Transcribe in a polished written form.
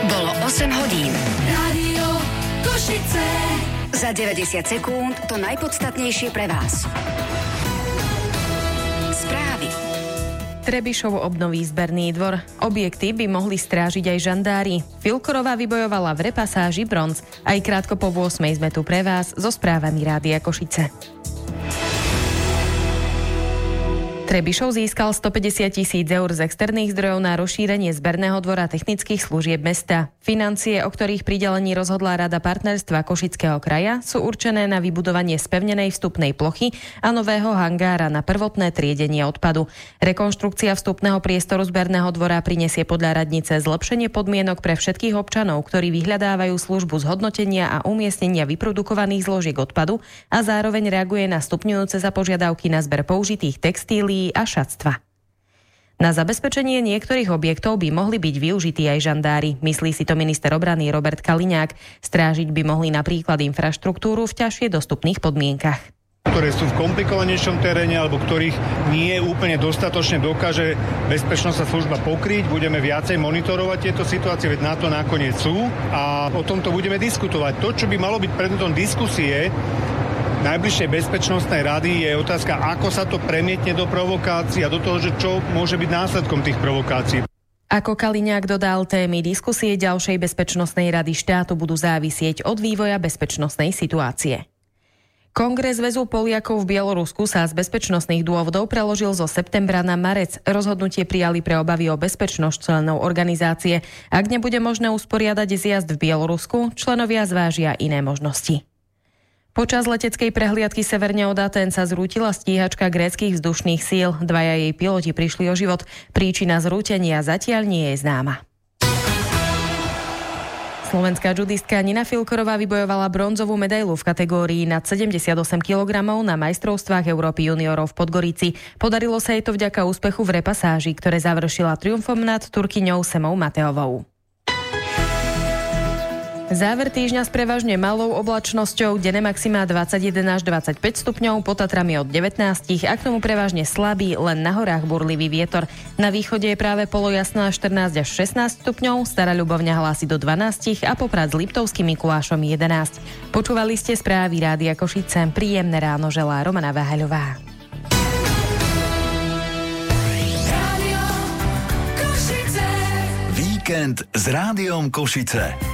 Bolo 8 hodín. Rádio Košice. Za 90 sekúnd to najpodstatnejšie pre vás. Správy. Trebišov obnoví zberný dvor. Objekty by mohli strážiť aj žandári. Filkorová vybojovala v repasáži bronz. Aj krátko po 8 sme tu pre vás so správami Rádia Košice. Trebišov získal 150 000 eur z externých zdrojov na rozšírenie zberného dvora technických služieb mesta. Financie, o ktorých pridelení rozhodla Rada partnerstva Košického kraja, sú určené na vybudovanie spevnenej vstupnej plochy a nového hangára na prvotné triedenie odpadu. Rekonštrukcia vstupného priestoru zberného dvora prinesie podľa radnice zlepšenie podmienok pre všetkých občanov, ktorí vyhľadávajú službu zhodnotenia a umiestnenia vyprodukovaných zložiek odpadu a zároveň reaguje na stupňujúce sa požiadavky na zber použitých textílií a šatstva. Na zabezpečenie niektorých objektov by mohli byť využití aj žandári. Myslí si to minister obrany Robert Kaliňák. Strážiť by mohli napríklad infraštruktúru v ťažšie dostupných podmienkach, ktoré sú v komplikovanejšom teréne alebo ktorých nie úplne dostatočne dokáže bezpečnostná služba pokryť. Budeme viacej monitorovať tieto situácie, veď na to nakoniec sú a o tomto budeme diskutovať. To, čo by malo byť predmetom diskusie najbližšej bezpečnostnej rady, je otázka, ako sa to premietne do provokácií a do toho, že čo môže byť následkom tých provokácií. Ako Kaliňák dodal, témy diskusie ďalšej bezpečnostnej rady štátu budú závisieť od vývoja bezpečnostnej situácie. Kongres Zväzu Poliakov v Bielorusku sa z bezpečnostných dôvodov preložil zo septembra na marec. Rozhodnutie prijali pre obavy o bezpečnosť členov organizácie. Ak nebude možné usporiadať zjazd v Bielorusku, členovia zvážia iné možnosti. Počas leteckej prehliadky severne od Atén sa zrútila stíhačka gréckych vzdušných síl. Dvaja jej piloti prišli o život. Príčina zrútenia zatiaľ nie je známa. Slovenská judistka Nina Filkorová vybojovala bronzovú medailu v kategórii nad 78 kg na majstrovstvách Európy juniorov v Podgorici. Podarilo sa jej to vďaka úspechu v repasáži, ktoré završila triumfom nad Turkyňou Semou Mateovou. Záver týždňa s prevažne malou oblačnosťou, denné maximá 21 až 25 stupňov, pod Tatrami od 19 a k tomu prevažne slabý, len na horách burlivý vietor. Na východe je práve polojasná 14 až 16 stupňov, Stará Ľubovňa hlási do 12 a Poprad s Liptovským Mikulášom 11. Počúvali ste správy Rádia Košice. Príjemné ráno želá Romana Váhaľová. Víkend s Rádiom Košice.